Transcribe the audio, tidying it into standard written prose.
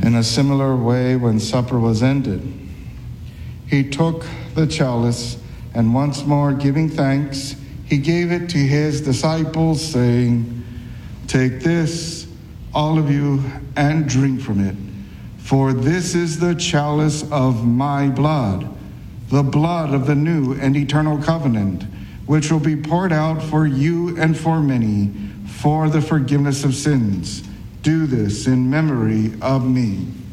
In a similar way, when supper was ended, he took the chalice, and once more giving thanks, he gave it to his disciples, saying, "Take this, all of you, and drink from it, for this is the chalice of my blood, the blood of the new and eternal covenant, which will be poured out for you and for many for the forgiveness of sins. Do this in memory of me."